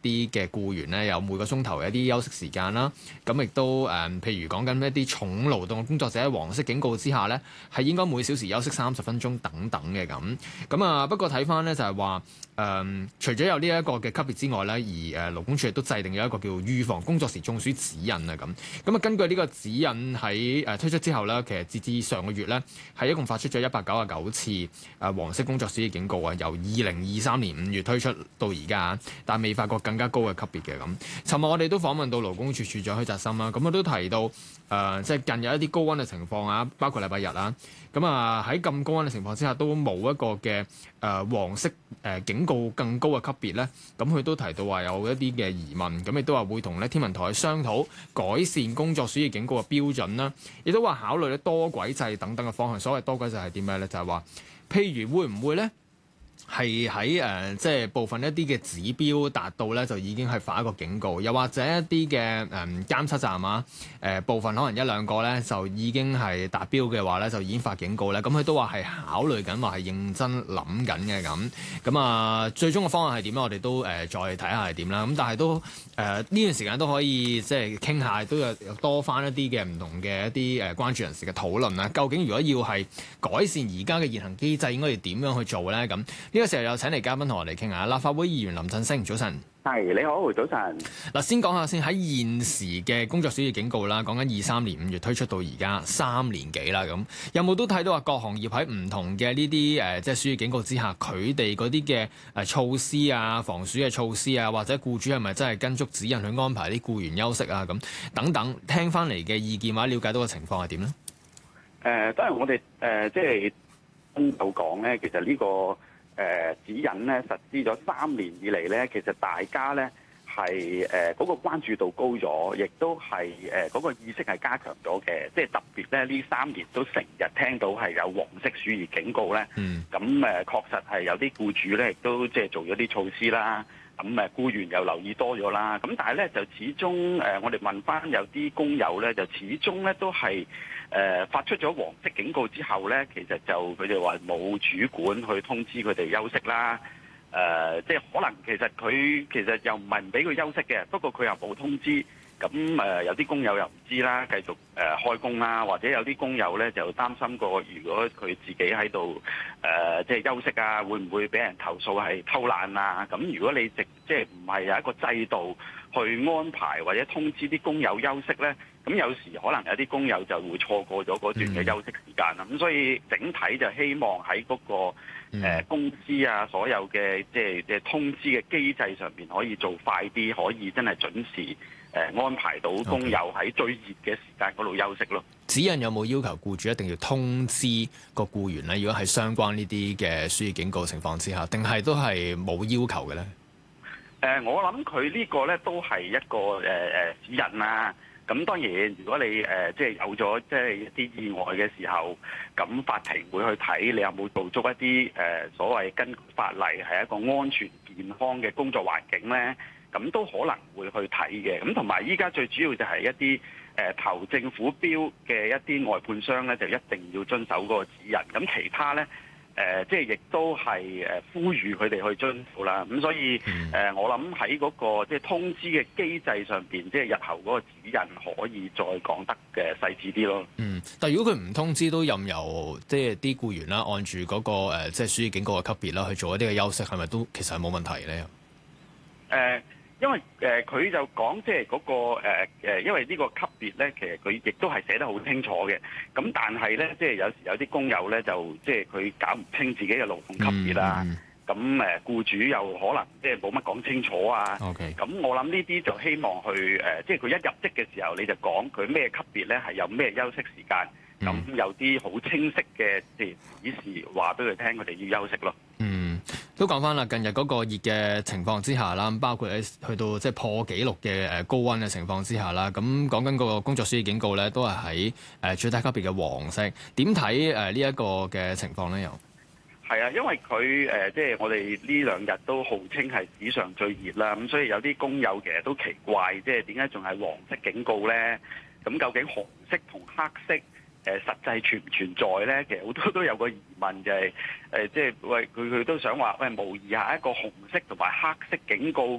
啲嘅僱員咧有每個鐘頭嘅一啲休息時間啦。咁亦都譬如講緊一啲重勞動工作者喺黃色警告之下咧，係應該每小時休息30分鐘等等嘅咁。咁啊，不過睇翻咧就係話除咗有呢一個嘅級別之外咧，而勞工處亦都制定咗一個叫預防工作時中暑指引啊咁。咁啊，根據呢個指引喺推出之後咧，其實截至上個月咧係一共發出咗199次黃色工作暑熱警告啊，由2023年5月推出到而家，但未發覺更加高嘅級別嘅咁。尋日我哋都訪問到勞工處處長許澤森啦，咁佢都提到即係近日一啲高溫嘅情況啊，包括禮拜日啦，咁啊喺咁高溫嘅情況之下，都冇一個嘅黃色警告更高嘅級別咧，咁佢都提到話有一啲嘅疑問，咁亦都話會同咧天文台商討改善工作暑熱警告嘅標準啦，亦都話考慮咧多軌制等等嘅方向。所謂多軌制係點咩咧？就係話，譬如會唔會咧？係喺即係部分一啲嘅指標達到咧，就已經係發一個警告；又或者一啲嘅監測站啊，部分可能1-2個咧就已經係達標嘅話咧，就已經發警告咧。咁佢都話係考慮緊，話係認真諗緊嘅咁。咁啊，最終嘅方案係點咧？我哋都再睇下係點啦。咁但係都呢段時間都可以即係傾下，都有多翻一啲嘅唔同嘅一啲關注人士嘅討論啦。究竟如果要係改善而家嘅現行機制，應該要點樣去做咧？咁呢個時候有請嚟嘉賓同我哋傾下，立法會議員林振昇，早晨。 係，你好，早晨。 嗱，先講下先，喺現時嘅工作暑熱警告啦，講緊23年5月推出到而家3年幾啦，咁有冇都睇到話各行業喺唔同嘅呢啲即係暑熱警告之下，佢哋嗰啲嘅措施啊、防暑嘅措施啊，或者僱主係咪真係跟足指引去安排啲僱員休息啊，咁等等，聽翻嚟嘅意見或者了解到嘅情況係點咧？ 當然我哋即係有講咧，其實呢個指引咧實施咗3年以嚟咧，其實大家咧係嗰個關注度高咗，亦都係嗰個意識係加強咗嘅。即係特別咧呢3年都成日聽到係有黃色暑熱警告咧。咁確實係有啲僱主咧亦都即係做咗啲措施啦。咁僱員又留意多咗啦。咁但係咧就始終我哋問翻有啲工友咧，就始終咧都係發出咗黃色警告之後咧，其實就佢哋話冇主管去通知佢哋休息啦。即係可能其實又唔係唔俾佢休息嘅，不過佢又冇通知。咁有啲工友又唔知啦，繼續開工啦，或者有啲工友咧就擔心過，如果佢自己喺度即係休息啊，會唔會俾人投訴係偷懶啊？咁如果你即係唔係有一個制度去安排或者通知啲工友休息咧，咁有時可能有啲工友就會錯過咗嗰段嘅休息時間啦。咁所以整體就希望喺嗰個公司啊，所有嘅即係通知嘅機制上邊可以做快啲，可以真係準時安排到工友喺最熱嘅時間嗰度休息咯。 指引有冇要求僱主一定要通知個僱員咧？如果係相關呢啲嘅暑熱警告情況之下，定係都係冇要求嘅咧？ 我諗佢呢個咧都係一個指引啦。咁當然，如果你即係有咗即係一啲意外嘅時候，咁法庭會去睇你有冇做足一啲所謂根據法例係一個安全健康嘅工作環境咧，咁都可能會去睇嘅。咁同埋依家最主要就係一啲投政府標嘅一啲外判商咧，就一定要遵守嗰個指引。咁其他咧，即係亦都係呼籲佢哋去遵守啦。咁所以我諗喺嗰個即係通知嘅機制上邊，即係日後嗰個指引可以再講得嘅細緻啲咯。 但係如果佢唔通知都任由即係啲僱員啦，按住嗰個即係暑熱警告嘅級別啦去做一啲嘅休息，係咪都其實係冇問題咧？ 因為佢就講即係嗰個因為呢個級別咧，其實佢亦都係寫得好清楚嘅。咁但係咧，即係有時有啲工友咧，就即係佢搞唔清自己嘅勞動級別啦。咁僱主又可能即係冇乜講清楚啊。咁我諗呢啲就希望去即係佢一入職嘅時候，你就講佢咩級別咧，係有咩休息時間。咁有啲好清晰嘅指示話俾佢聽，佢哋要休息咯。 都講翻啦，近日嗰個熱嘅情況之下啦，包括去到即係破紀錄嘅高溫嘅情況之下啦，咁講緊個工作暑熱警告咧，都係喺最低級別嘅黃色。點睇呢一個嘅情況咧？又係啊，因為佢即係我哋呢2日都號稱係史上最熱啦，咁所以有啲工友其實都奇怪，即係點解仲係黃色警告咧？咁究竟紅色同黑色實際存唔存在咧？其實好多都有個疑問，就係即係喂佢都想話喂模擬下一個紅色同埋黑色警告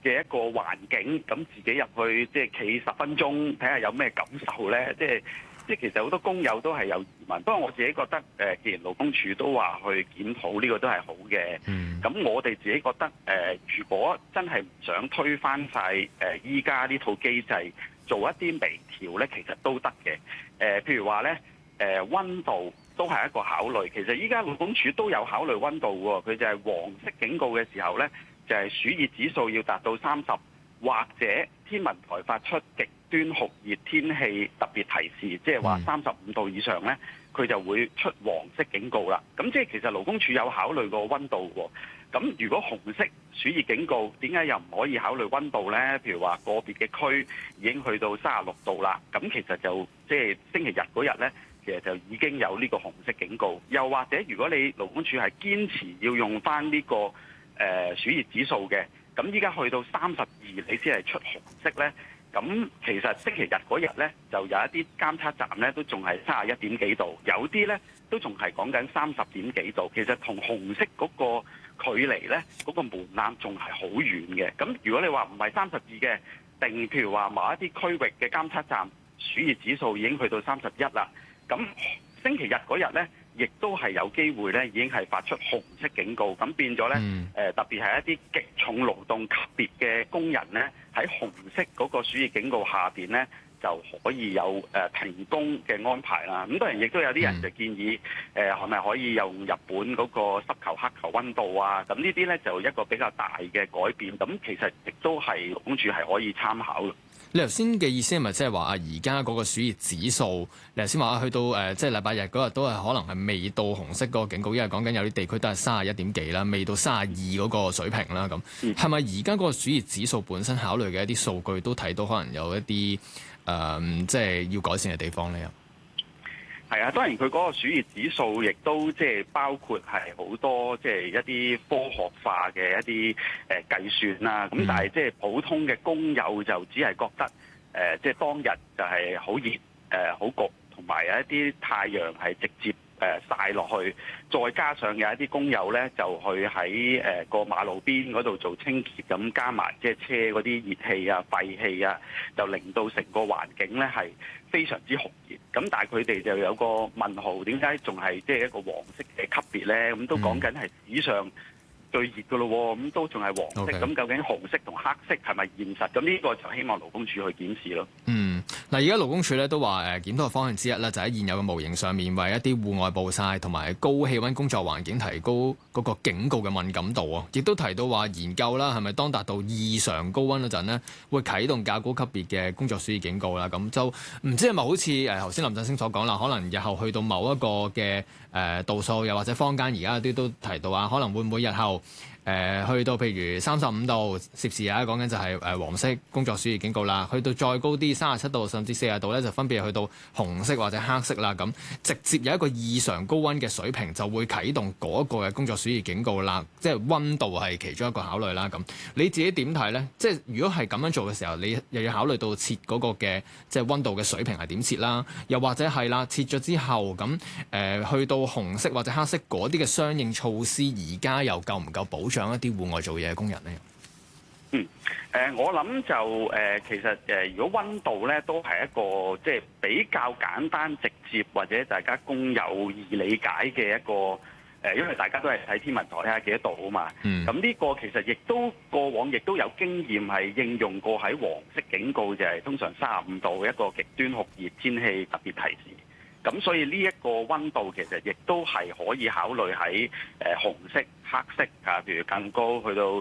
嘅一個環境，咁自己入去即係企10分鐘，睇下有咩感受咧？即係其實好多工友都係有疑問。不過我自己覺得既然勞工處都話去檢討呢個都係好嘅。咁我哋自己覺得如果真係唔想推翻晒依家呢套機制，做一啲微調咧，其實都得嘅。譬如話咧溫度都係一個考慮。其實依家勞工處都有考慮溫度喎。佢就係黃色警告嘅時候咧，就係暑熱指數要達到30，或者天文台發出極端酷熱天氣特別提示，即係話35度以上咧，佢就會出黃色警告啦。咁即係其實勞工處有考慮過溫度喎。咁如果紅色暑熱警告，點解又唔可以考慮溫度咧？譬如話個別嘅區已經去到36度啦，咁其實就即係星期日嗰日咧，其實就已經有呢個紅色警告。又或者如果你勞工處係堅持要用翻呢個暑熱指數嘅，咁依家去到32，你先係出紅色咧。咁其實星期日嗰日咧，就有一啲監測站咧都仲係31點幾度，有啲咧都仲係講緊30點幾度。其實同紅色嗰個距離咧，嗰個門檻仲係好遠嘅。咁如果你話唔係32嘅，定譬如話某一啲區域嘅監測站暑熱指數已經去到31啦，咁星期日嗰日咧，亦都係有機會咧，已經係發出紅色警告。咁變咗咧，特別係一啲極重勞動級別嘅工人咧，喺紅色嗰個暑熱警告下邊咧，就可以有停工嘅安排啦。咁當然亦都有啲人就建議係咪可以用日本嗰個濕球黑球溫度啊？咁呢啲咧就一個比較大嘅改變。咁其實亦都係勞工處係可以參考嘅。 你頭先嘅意思係咪即係話而家嗰個暑熱指數，你頭先話去到即係禮拜日嗰日都係可能係未到紅色嗰個警告，因為講緊有啲地區都係31點幾啦，未到32嗰個水平啦。咁係咪而家嗰個暑熱指數本身考慮嘅一啲數據都睇到可能有一啲即係要改善嘅地方咧？ 係啊，當然佢嗰個暑熱指數亦都即係包括係好多即係一啲科學化嘅一啲計算啦。咁但係即係普通嘅工友就只係覺得即係當日就係好熱好焗，同埋有一啲太陽係直接曬落去，再加上有一啲工友咧就去喺個馬路邊嗰度做清潔，咁加埋即係車嗰啲熱氣啊、廢氣啊，就令到成個環境咧係非常之酷熱。咁但係佢哋就有個問號，點解仲係即係一個黃色嘅級別咧？咁都講緊係史上最熱㗎咯喎，咁都仲係黃色。咁究竟紅色同黑色係咪現實？咁呢個就希望勞工處去檢視咯。 嗱，而家勞工處咧都話檢討嘅方向之一咧，就喺現有嘅模型上面，為一啲戶外暴曬同埋高氣温工作環境提高嗰個警告嘅敏感度啊！亦都提到話研究啦，係咪當達到異常高温嗰陣呢，會啟動較高級別嘅工作暑熱警告啦？咁就唔知係咪好似頭先林振昇所講啦，可能日後去到某一個嘅度數，又或者坊間而家啲都提到啊，可能會唔會日後去到譬如35度攝氏啊，講緊就係黃色工作暑熱警告啦，去到再高啲37度甚至40度咧，就分別去到紅色或者黑色啦。咁直接有一個異常高温嘅水平，就會啟動嗰個嘅工作暑熱警告啦。即係温度係其中一個考慮啦。咁你自己點睇咧？即係如果係咁樣做嘅時候，你又要考慮到設嗰個嘅即係温度嘅水平係點設啦？又或者係啦，設咗之後咁去到紅色或者黑色嗰啲嘅相應措施，而家又夠唔夠保障一啲戶外做嘢嘅工人咧？ 我諗就其實如果温度咧都係一個即係比較簡單直接或者大家工友易理解嘅一個因為大家都係睇天文台睇下幾多度啊嘛。咁呢個其實亦都過往亦都有經驗係應用過喺黃色警告，就係通常35度一個極端酷熱天氣特別提示。咁所以呢一個温度其實亦都係可以考慮喺紅色、黑色啊，譬如更高去到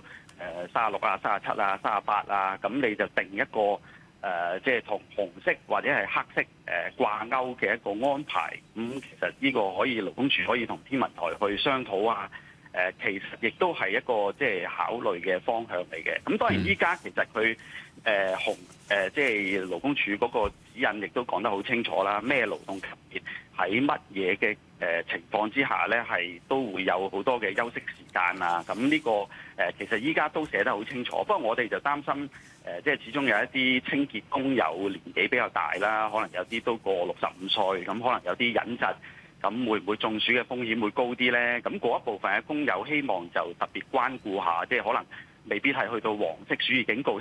36啊、37啊、38啊，咁你就定一個即係同紅色或者係黑色掛鈎嘅一個安排。咁其實呢個可以勞工處可以同天文台去商討啊。其實亦都係一個即係考慮嘅方向嚟嘅。咁當然依家其實佢即係勞工處嗰個指引亦都講得好清楚啦。咩勞動級別喺乜嘢嘅情況之下咧，係都會有好多嘅休息時間啊。咁呢個其實依家都寫得好清楚。不過我哋就擔心即係始終有一啲清潔工友年紀比較大啦，可能有啲都過65歲，咁可能有啲隱疾。咁會唔會中暑嘅風險會高啲呢？咁嗰一部分嘅工友希望就特別關顧下，即係可能未必係去到黃色暑熱警告